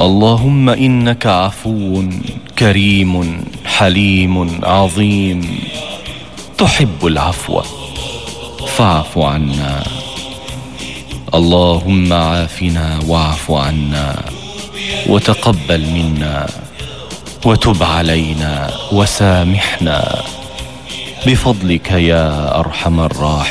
اللهم إنك عفو كريم حليم عظيم تحب العفو فاعف عنا. اللهم عافنا واعف عنا وتقبل منا وتب علينا وسامحنا بفضلك يا أرحم الراحمين.